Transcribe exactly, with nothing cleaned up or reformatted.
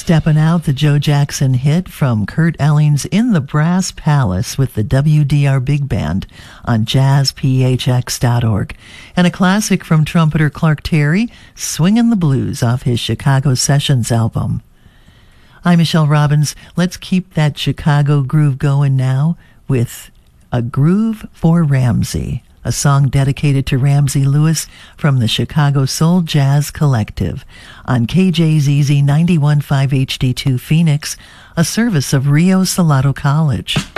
Stepping out, the Joe Jackson hit from Kurt Elling's In the Brass Palace with the W D R Big Band on jazz p h x dot org. And a classic from trumpeter Clark Terry, Swingin' the Blues off his Chicago Sessions album. I'm Michelle Robbins. Let's keep that Chicago groove going now with A Groove for Ramsey, a song dedicated to Ramsey Lewis from the Chicago Soul Jazz Collective on K J Z Z ninety-one point five H D two Phoenix, a service of Rio Salado College.